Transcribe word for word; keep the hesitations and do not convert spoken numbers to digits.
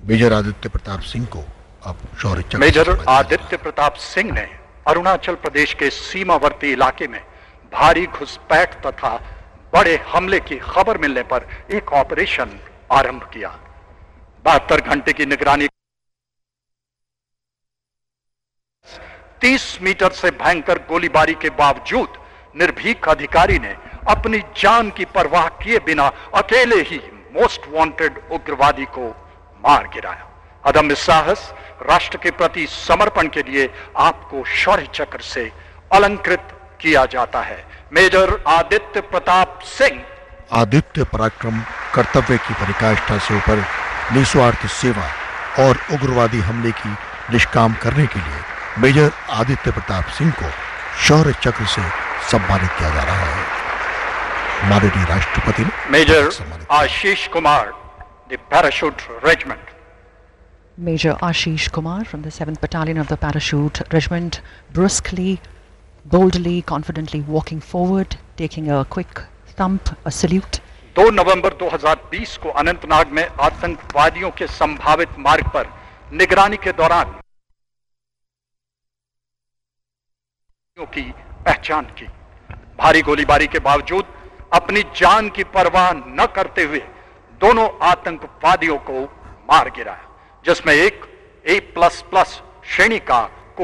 Major Aditya Pratap Singh को अब शौर्य चक्र मेजर आदित्य प्रताप सिंह ने अरुणाचल प्रदेश के सीमावर्ती इलाके में भारी घुसपैठ तथा बड़े हमले की खबर मिलने पर एक ऑपरेशन आरंभ किया। बहत्तर घंटे की निगरानी, तीस मीटर से भयंकर गोलीबारी के बावजूद निर्भीक अधिकारी ने अपनी जान की परवाह किए बिना अकेले ही मोस्ट वांटेड उग्रवादी को मार गिराया। अदम्य साहस, राष्ट्र के प्रति समर्पण के लिए आपको शौर्य चक्र से अलंकृत किया जाता है। मेजर आदित्य प्रताप सिंह। आदित्य पराक्रम, कर्तव्य की परिकाष्ठा से ऊपर निस्वार्थ सेवा और उग्रवादी हमले की निष्काम करने के लिए मेजर आदित्य प्रताप सिंह को शौर्य चक्र से सम्मानित किया जा रहा है। माननीय राष्ट्रपति ने major Ashish Kumar, the parachute regiment. Major Ashish Kumar from the seventh Battalion of the Parachute Regiment, brusquely, boldly, confidently walking forward, taking a quick thump, a salute. दो नवंबर दो हज़ार बीस को अनंतनाग में आतंकवादियों के संभावित मार्ग पर निगरानी के दौरान की पहचान की। भारी गोलीबारी के बावजूद अपनी जान की परवाह न करते हुए दोनों आतंकवादियों को मार गिराया, जिसमें एक ए प्लस प्लस श्रेणी का